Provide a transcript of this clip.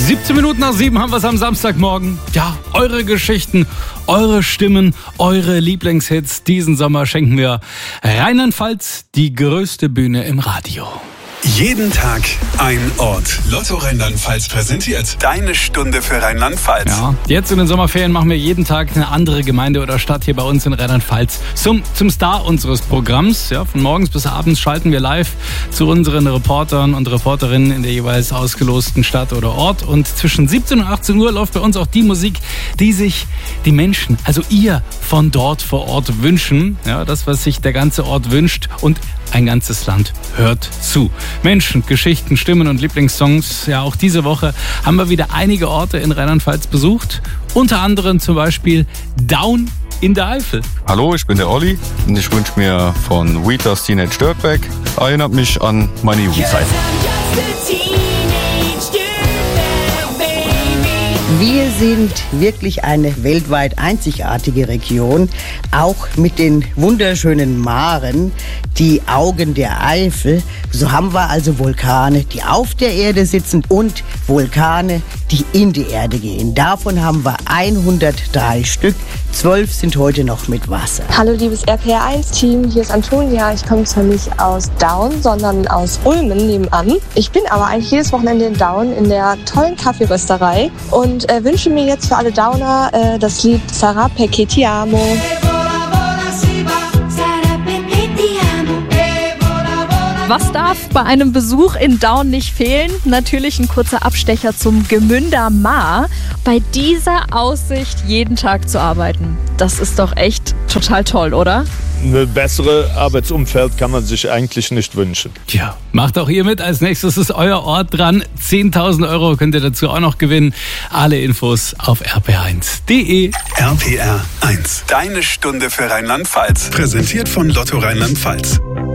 7:17 haben wir es am Samstagmorgen. Ja, eure Geschichten, eure Stimmen, eure Lieblingshits. Diesen Sommer schenken wir Rheinland-Pfalz die größte Bühne im Radio. Jeden Tag ein Ort. Lotto Rheinland-Pfalz präsentiert deine Stunde für Rheinland-Pfalz. Ja, jetzt in den Sommerferien machen wir jeden Tag eine andere Gemeinde oder Stadt hier bei uns in Rheinland-Pfalz zum Star unseres Programms. Ja, von morgens bis abends schalten wir live zu unseren Reportern und Reporterinnen in der jeweils ausgelosten Stadt oder Ort. Und zwischen 17 und 18 Uhr läuft bei uns auch die Musik, die sich die Menschen, also ihr von dort vor Ort wünschen. Ja, das, was sich der ganze Ort wünscht, und ein ganzes Land hört zu. Menschen, Geschichten, Stimmen und Lieblingssongs. Ja, auch diese Woche haben wir wieder einige Orte in Rheinland-Pfalz besucht. Unter anderem zum Beispiel Daun in der Eifel. Hallo, ich bin der Olli und ich wünsche mir von Weeters Teenage Dirtbag. Erinnert mich an meine Jugendzeit. Wir sind wirklich eine weltweit einzigartige Region, auch mit den wunderschönen Maren, die Augen der Eifel. So haben wir also Vulkane, die auf der Erde sitzen, und Vulkane, die in die Erde gehen. Davon haben wir 103 Stück. 12 sind heute noch mit Wasser. Hallo liebes RPR1-Team, hier ist Antonia. Ich komme zwar nicht aus Daun, sondern aus Ulmen nebenan. Ich bin aber eigentlich jedes Wochenende in Daun in der tollen Kaffeerösterei und wünsche mir jetzt für alle Dauner das Lied Sarà perché ti amo. Was darf bei einem Besuch in Daun nicht fehlen? Natürlich ein kurzer Abstecher zum Gemünder Maar. Bei dieser Aussicht jeden Tag zu arbeiten, das ist doch echt total toll, oder? Ein besseres Arbeitsumfeld kann man sich eigentlich nicht wünschen. Tja, macht auch ihr mit. Als nächstes ist euer Ort dran. 10.000 Euro könnt ihr dazu auch noch gewinnen. Alle Infos auf rpr1.de. RPR 1, deine Stunde für Rheinland-Pfalz. Präsentiert von Lotto Rheinland-Pfalz.